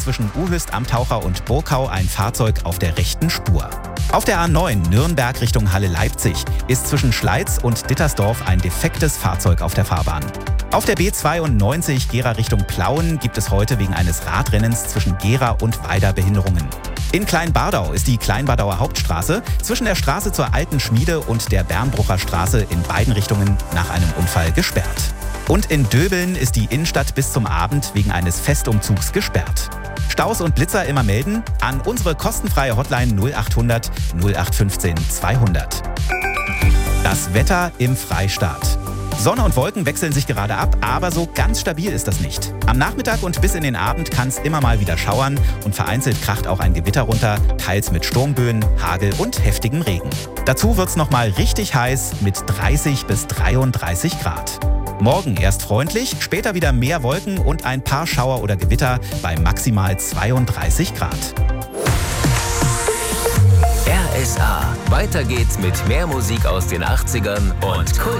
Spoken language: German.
zwischen Uhüst am Taucher und Burkau ein Fahrzeug auf der rechten Spur. Auf der A9 Nürnberg Richtung Halle-Leipzig ist zwischen Schleiz und Dittersdorf ein defektes Fahrzeug auf der Fahrbahn. Auf der B92 Gera Richtung Plauen gibt es heute wegen eines Radrennens zwischen Gera und Weida Behinderungen. In Kleinbardau ist die Kleinbardauer Hauptstraße zwischen der Straße zur Alten Schmiede und der Bernbrucher Straße in beiden Richtungen nach einem Unfall gesperrt. Und in Döbeln ist die Innenstadt bis zum Abend wegen eines Festumzugs gesperrt. Staus und Blitzer immer melden an unsere kostenfreie Hotline 0800 0815 200. Das Wetter im Freistaat. Sonne und Wolken wechseln sich gerade ab, aber so ganz stabil ist das nicht. Am Nachmittag und bis in den Abend kann es immer mal wieder schauern und vereinzelt kracht auch ein Gewitter runter, teils mit Sturmböen, Hagel und heftigem Regen. Dazu wird's nochmal richtig heiß mit 30 bis 33 Grad. Morgen erst freundlich, später wieder mehr Wolken und ein paar Schauer oder Gewitter bei maximal 32 Grad. RSA. Weiter geht's mit mehr Musik aus den 80ern und